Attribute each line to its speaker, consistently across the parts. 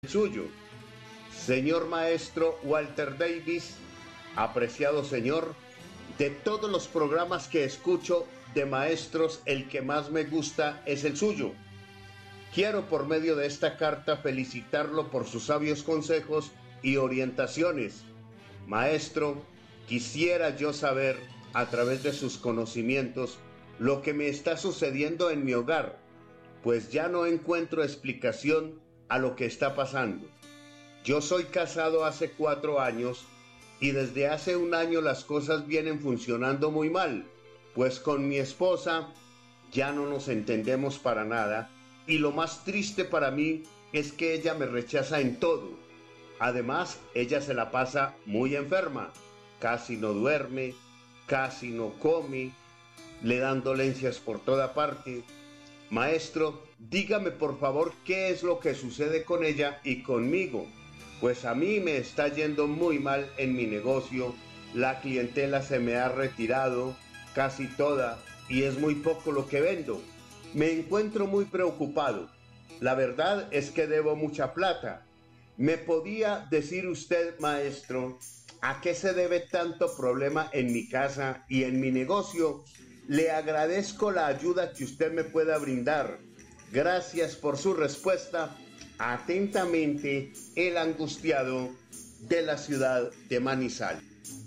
Speaker 1: Suyo. Señor maestro Walter Davis, apreciado señor, de todos los programas que escucho de maestros, el que más me gusta es el suyo. Quiero por medio de esta carta felicitarlo por sus sabios consejos y orientaciones. Maestro, quisiera yo saber, a través de sus conocimientos, lo que me está sucediendo en mi hogar, pues ya no encuentro explicación a lo que está pasando. Yo soy casado hace 4 años y desde hace un año las cosas vienen funcionando muy mal, pues con mi esposa ya no nos entendemos para nada y lo más triste para mí es que ella me rechaza en todo. Además, ella se la pasa muy enferma, casi no duerme, casi no come, le dan dolencias por toda parte. Maestro, dígame por favor qué es lo que sucede con ella y conmigo, pues a mí me está yendo muy mal en mi negocio, la clientela se me ha retirado casi toda y es muy poco lo que vendo. Me encuentro muy preocupado. La verdad es que debo mucha plata. ¿Me podía decir usted, maestro, a qué se debe tanto problema en mi casa y en mi negocio? Le agradezco la ayuda que usted me pueda brindar. Gracias por su respuesta. Atentamente, el angustiado de la ciudad de Manizales.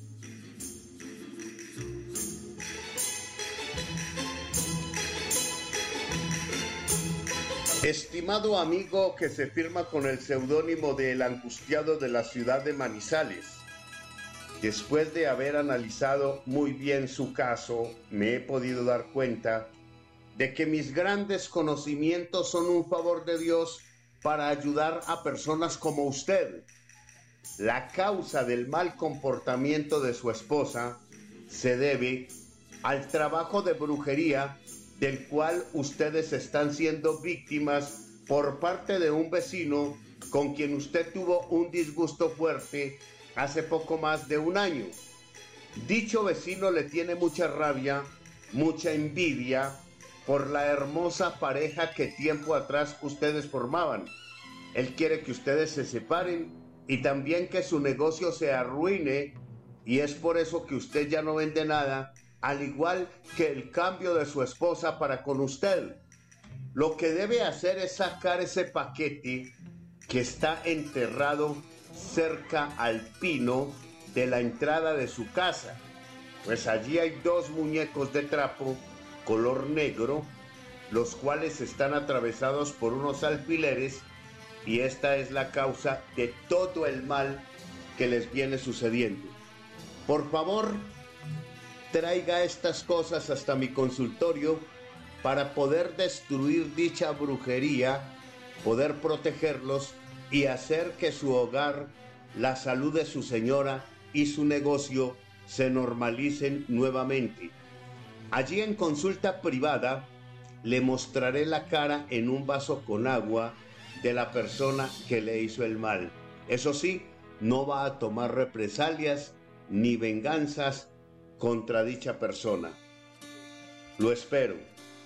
Speaker 1: Estimado amigo que se firma con el seudónimo de El Angustiado de la ciudad de Manizales, después de haber analizado muy bien su caso, me he podido dar cuenta de que mis grandes conocimientos son un favor de Dios para ayudar a personas como usted. La causa del mal comportamiento de su esposa se debe al trabajo de brujería del cual ustedes están siendo víctimas por parte de un vecino con quien usted tuvo un disgusto fuerte hace poco más de un año. Dicho vecino le tiene mucha rabia, mucha envidia por la hermosa pareja que tiempo atrás ustedes formaban. Él quiere que ustedes se separen y también que su negocio se arruine, y es por eso que usted ya no vende nada, al igual que el cambio de su esposa para con usted. Lo que debe hacer es sacar ese paquete que está enterrado cerca al pino de la entrada de su casa, pues allí hay 2 muñecos de trapo color negro, los cuales están atravesados por unos alfileres, y esta es la causa de todo el mal que les viene sucediendo. Por favor, traiga estas cosas hasta mi consultorio para poder destruir dicha brujería, poder protegerlos y hacer que su hogar, la salud de su señora y su negocio se normalicen nuevamente. Allí en consulta privada le mostraré la cara en un vaso con agua de la persona que le hizo el mal. Eso sí, no va a tomar represalias ni venganzas contra dicha persona. Lo espero.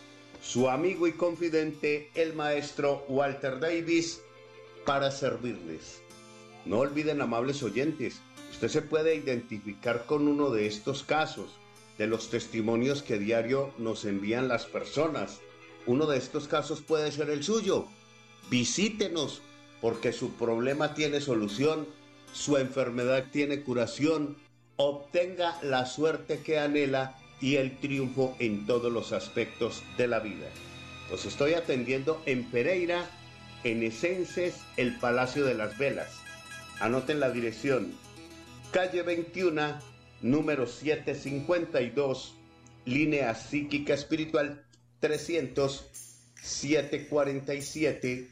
Speaker 1: Su amigo y confidente, el maestro Walter Davis, para servirles. No olviden, amables oyentes, usted se puede identificar con uno de estos casos, de los testimonios que diario nos envían las personas. Uno de estos casos puede ser el suyo. Visítenos, porque su problema tiene solución, su enfermedad tiene curación. Obtenga la suerte que anhela y el triunfo en todos los aspectos de la vida. Los estoy atendiendo en Pereira, en Esences, el Palacio de las Velas. Anoten la dirección: calle 21, número 752, línea psíquica espiritual 300 747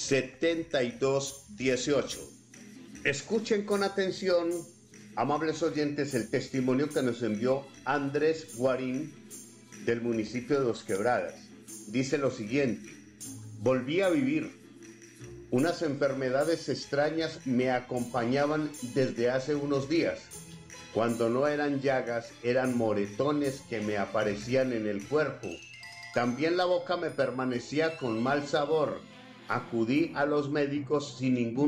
Speaker 1: 7218. Escuchen con atención, amables oyentes, el testimonio que nos envió Andrés Guarín del municipio de Dos Quebradas. Dice lo siguiente: volví a vivir. Unas enfermedades extrañas me acompañaban desde hace unos días. Cuando no eran llagas, eran moretones que me aparecían en el cuerpo. También la boca me permanecía con mal sabor. Acudí a los médicos sin ningún